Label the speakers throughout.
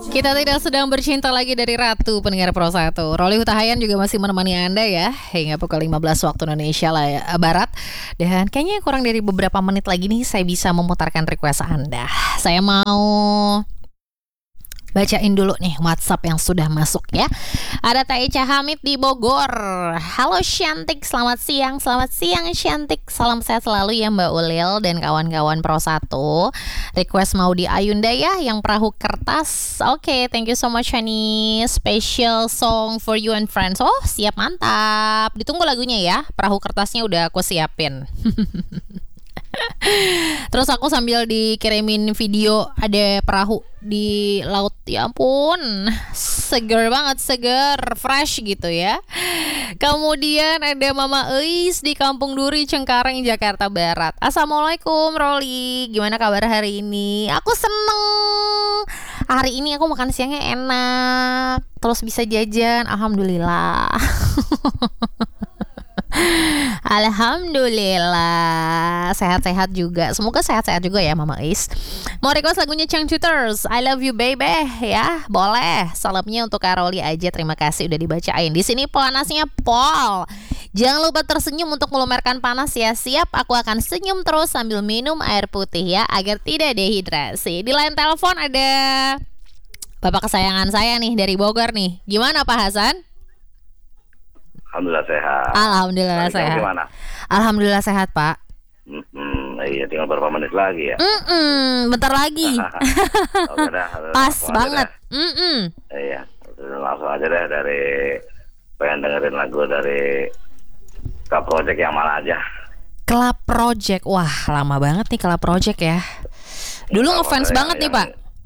Speaker 1: Kita tidak sedang bercinta lagi dari Ratu pendengar Pro 1. Roli Hutahayan juga masih menemani Anda ya hingga pukul 15 waktu Indonesia lah ya, Barat. Dan kayaknya kurang dari beberapa menit lagi nih saya bisa memutarkan request Anda. Saya mau bacain dulu nih WhatsApp yang sudah masuk ya. Ada Taicha Hamid di Bogor. Halo Syantik, selamat siang. Selamat siang Syantik. Salam sehat selalu ya Mbak Ulil dan kawan-kawan Pro 1. Request mau di Ayunda ya yang perahu kertas. Oke, thank you so much Hani. Special song for you and friends. Oh, siap, mantap. Ditunggu lagunya ya. Perahu kertasnya udah aku siapin. Terus aku sambil dikirimin video ada perahu di laut. Ya ampun, seger banget, seger, fresh gitu ya. Kemudian ada Mama Eis di Kampung Duri, Cengkareng, Jakarta Barat. Assalamualaikum Roli, gimana kabar hari ini? Aku seneng. Hari ini aku makan siangnya enak, terus bisa jajan, alhamdulillah. Alhamdulillah, sehat-sehat juga. Semoga sehat-sehat juga ya Mama Is. Mau request lagunya Changcuters, I love you baby ya, boleh. Salamnya untuk Karoli aja, terima kasih udah dibacain. Di sini panasnya pol. Jangan lupa tersenyum untuk melumerkan panas ya. Siap, aku akan senyum terus sambil minum air putih ya, agar tidak dehidrasi. Di line telepon ada bapak kesayangan saya nih dari Bogor nih. Gimana Pak Hasan?
Speaker 2: Alhamdulillah sehat.
Speaker 1: Alhamdulillah sehat.
Speaker 2: Gimana?
Speaker 1: Alhamdulillah sehat Pak.
Speaker 2: Iya, tinggal beberapa menit lagi ya.
Speaker 1: Bentar lagi. Pas banget.
Speaker 2: Iya, langsung aja deh dari pengen dengerin lagu dari Club Project yang mana aja.
Speaker 1: Club Project, wah lama banget nih Club Project ya. Dulu ngefans banget nih Pak.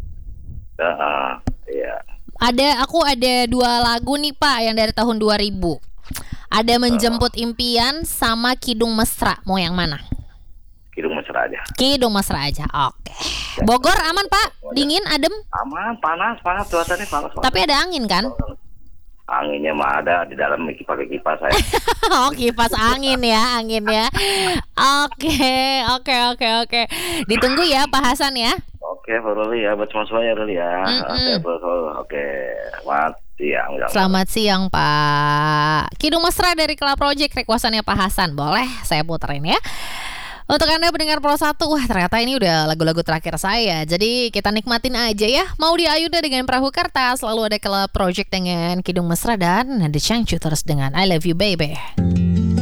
Speaker 2: Iya.
Speaker 1: Aku ada 2 lagu nih Pak yang dari tahun 2000. Ada Menjemput Impian sama Kidung Mesra. Mau yang mana?
Speaker 2: Kidung Mesra aja.
Speaker 1: Kidung Mesra aja. Oke. Bogor aman Pak? Dingin, adem?
Speaker 2: Aman, panas cuacanya panas.
Speaker 1: Tapi ada angin kan?
Speaker 2: Anginnya mah ada di dalam, pakai kipas saya.
Speaker 1: Oh, kipas angin ya, angin ya. Oke. Ditunggu ya Pak Hasan ya.
Speaker 2: Oke, Pak Ruli ya, buat semua ya Ruli ya. Oke,
Speaker 1: Selamat siang Pak. Kidung Mesra dari Club Project, requestannya Pak Hasan. Boleh saya puterin ya. Untuk Anda pendengar Pro 1, wah ternyata ini udah lagu-lagu terakhir saya. Jadi kita nikmatin aja ya. Mau di Ayunda dengan Perahu Kertas, lalu ada Club Project dengan Kidung Mesra, dan ada Changcuters dengan I Love You Baby.